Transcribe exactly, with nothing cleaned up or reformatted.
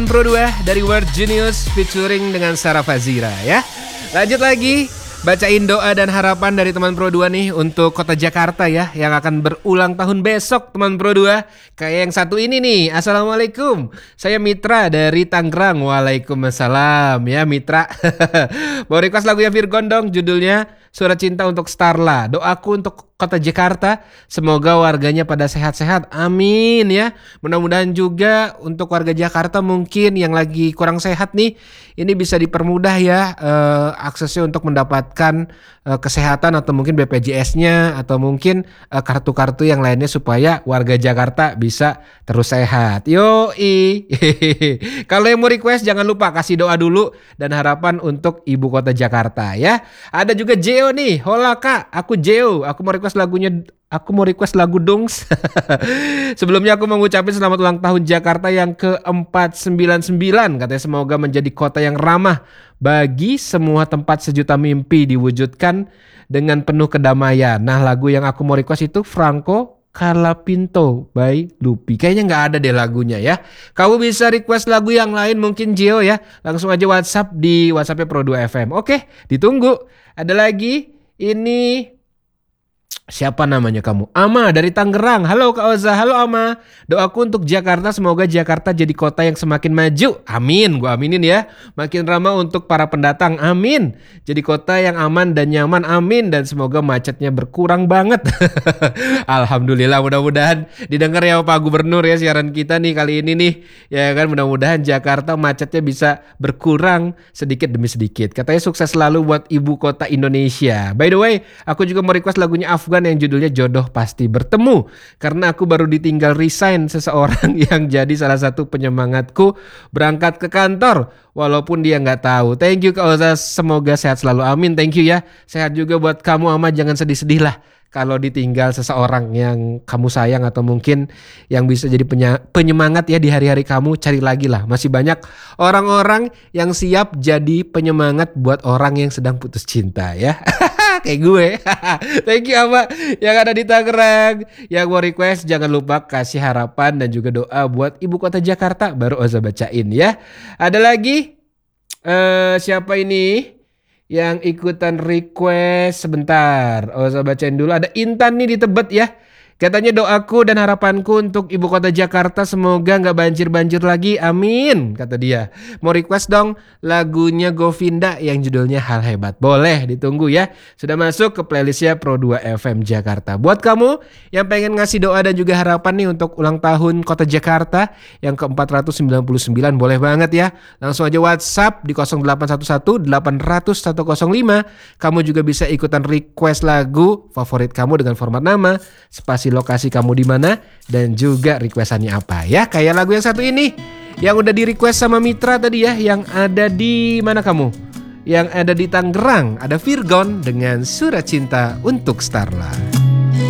Pro dua dari World Genius featuring dengan Sarah Fazira ya. Lanjut lagi, bacain doa dan harapan dari teman Pro dua nih untuk Kota Jakarta ya, yang akan berulang tahun besok teman Pro dua. Kayak yang satu ini nih. Assalamualaikum, saya Mitra dari Tangerang. Waalaikumsalam ya Mitra. Mau request lagu yang Virgon dong, judulnya Surat Cinta untuk Starla. Doaku untuk Kota Jakarta, semoga warganya pada sehat-sehat, amin ya. Mudah-mudahan juga untuk warga Jakarta mungkin yang lagi kurang sehat nih, ini bisa dipermudah ya eh, aksesnya untuk mendapatkan eh, kesehatan atau mungkin B P J S-nya atau mungkin eh, kartu-kartu yang lainnya supaya warga Jakarta bisa terus sehat. Yoi. Kalau yang mau request jangan lupa kasih doa dulu dan harapan untuk ibu kota Jakarta ya. Ada juga Jeo nih, hola kak, aku Jeo, aku mau request lagunya, aku mau request lagu Dongs. Sebelumnya aku mau ngucapin selamat ulang tahun Jakarta yang ke empat ratus sembilan puluh sembilan. Katanya semoga menjadi kota yang ramah bagi semua, tempat sejuta mimpi diwujudkan dengan penuh kedamaian. Nah, lagu yang aku mau request itu Franco Colapinto by Lupi. Kayaknya nggak ada deh lagunya ya. Kamu bisa request lagu yang lain mungkin Gio ya. Langsung aja WhatsApp di WhatsAppnya Pro dua F M. Oke, ditunggu. Ada lagi ini. Siapa namanya kamu? Ama dari Tangerang. Halo Kak Oza, halo Ama. Doaku untuk Jakarta, semoga Jakarta jadi kota yang semakin maju. Amin, gue aminin ya. Makin ramah untuk para pendatang, amin. Jadi kota yang aman dan nyaman, amin. Dan semoga macetnya berkurang banget. Alhamdulillah, mudah-mudahan didengar ya Pak Gubernur ya siaran kita nih kali ini nih. Ya kan, mudah-mudahan Jakarta macetnya bisa berkurang sedikit demi sedikit. Katanya sukses selalu buat ibu kota Indonesia. By the way, aku juga mau request lagunya Afgan yang judulnya Jodoh Pasti Bertemu, karena aku baru ditinggal resign seseorang yang jadi salah satu penyemangatku berangkat ke kantor walaupun dia nggak tahu. Thank you Kak Oza, semoga sehat selalu, amin. Thank you ya, sehat juga buat kamu Ama, jangan sedih-sedih lah kalau ditinggal seseorang yang kamu sayang atau mungkin yang bisa jadi penya- penyemangat ya di hari-hari kamu. Cari lagi lah, masih banyak orang-orang yang siap jadi penyemangat buat orang yang sedang putus cinta ya. Kayak gue. Thank you Ama yang ada di Tangerang. Yang mau request jangan lupa kasih harapan dan juga doa buat ibu kota Jakarta, baru Oza bacain ya. Ada lagi uh, siapa ini yang ikutan request? Sebentar, Oza bacain dulu. Ada Intan nih di Tebet ya. Katanya doaku dan harapanku untuk ibu kota Jakarta semoga gak banjir-banjir lagi, amin, kata dia. Mau request dong lagunya Govinda yang judulnya Hal Hebat. Boleh, ditunggu ya. Sudah masuk ke playlistnya Pro dua F M Jakarta. Buat kamu yang pengen ngasih doa dan juga harapan nih untuk ulang tahun kota Jakarta yang ke empat ratus sembilan puluh sembilan, boleh banget ya. Langsung aja WhatsApp di nol delapan satu satu delapan nol nol satu nol lima. Kamu juga bisa ikutan request lagu favorit kamu dengan format nama, spasi lokasi kamu di mana, dan juga requestannya apa ya. Kayak lagu yang satu ini yang udah di request sama Mitra tadi ya, yang ada di mana kamu? Yang ada di Tangerang, ada Virgon dengan Surat Cinta untuk Starla.